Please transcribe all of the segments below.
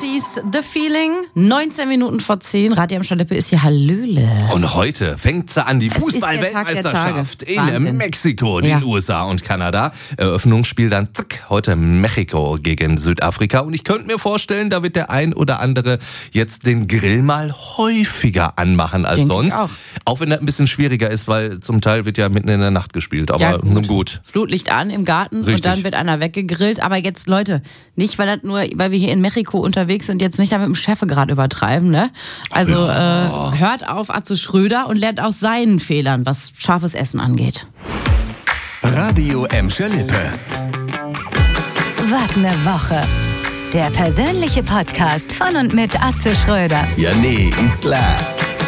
Pixies, The Feeling, 19 Minuten vor 10. Radio Emscher Lippe ist hier Hallöle. Und heute fängt sie an, die Fußball-Weltmeisterschaft in Mexiko, den USA und Kanada. Eröffnungsspiel dann heute Mexiko gegen Südafrika. Und ich könnte mir vorstellen, da wird der ein oder andere jetzt den Grill mal häufiger anmachen als sonst. Auch wenn das ein bisschen schwieriger ist, weil zum Teil wird ja mitten in der Nacht gespielt. Aber ja, nun gut. Flutlicht an im Garten. Richtig. Und dann wird einer weggegrillt. Aber jetzt, Leute, nicht weil wir hier in Mexiko unterwegs sind, jetzt nicht da mit dem Chef gerade übertreiben, ne? Also hört auf Atze Schröder und lernt aus seinen Fehlern, was scharfes Essen angeht. Radio Emscher Lippe. Wart ne Woche. Der persönliche Podcast von und mit Atze Schröder. Ja, nee, ist klar.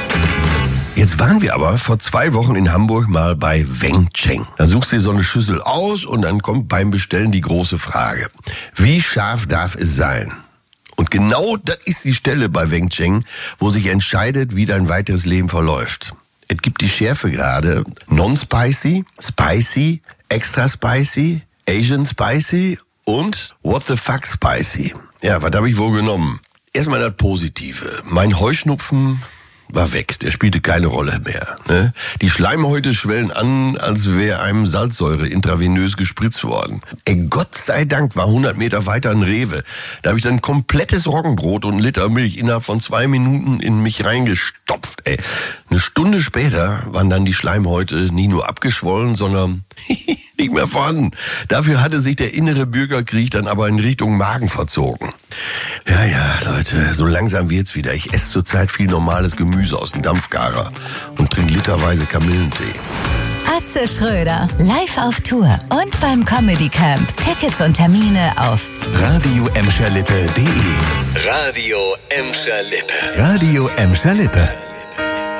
Jetzt waren wir aber vor 2 Wochen in Hamburg mal bei Weng Cheng. Da suchst du dir so eine Schüssel aus und dann kommt beim Bestellen die große Frage: Wie scharf darf es sein? Und genau das ist die Stelle bei Weng Cheng, wo sich entscheidet, wie dein weiteres Leben verläuft. Es gibt die Schärfegrade Non-Spicy, Spicy, Extra Spicy, Asian Spicy und What the Fuck Spicy. Ja, was habe ich wohl genommen? Erstmal das Positive. Mein Heuschnupfen war weg, der spielte keine Rolle mehr. Ne? Die Schleimhäute schwellen an, als wäre einem Salzsäure intravenös gespritzt worden. Gott sei Dank war 100 Meter weiter ein Rewe. Da habe ich dann ein komplettes Roggenbrot und 1 Liter Milch innerhalb von 2 Minuten in mich reingestopft. Eine Stunde später waren dann die Schleimhäute nie nur abgeschwollen, sondern nicht mehr vorhanden. Dafür hatte sich der innere Bürgerkrieg dann aber in Richtung Magen verzogen. Ja, Leute, so langsam wird's wieder. Ich esse zurzeit viel normales Gemüse aus dem Dampfgarer und trinke literweise Kamillentee. Atze Schröder, live auf Tour und beim Comedy Camp. Tickets und Termine auf radioemscherlippe.de. Radio Emscher Lippe. Radio Emscher Lippe.